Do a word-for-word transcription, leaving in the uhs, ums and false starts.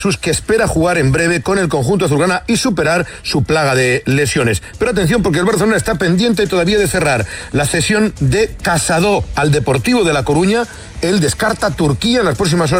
Sus que espera jugar en breve con el conjunto azulgrana y superar su plaga de lesiones. Pero atención, porque el Barcelona está pendiente todavía de cerrar la cesión de Casado al Deportivo de La Coruña. Él descarta Turquía en las próximas horas.